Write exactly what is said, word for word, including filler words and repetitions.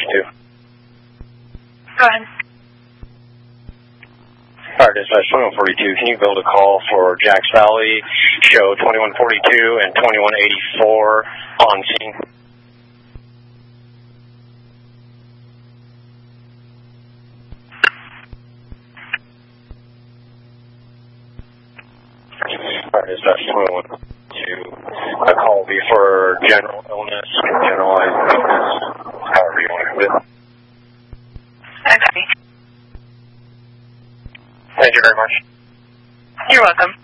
forty-two. Go ahead. All right, dispatch twenty-one forty-two, can you build a call for Jacks Valley, show twenty-one forty-two and twenty-one eighty-four on scene? All right, dispatch twenty-one forty-two, a call will be for general illness, generalized illness, however you want to do it. Okay. Thank you very much. You're welcome.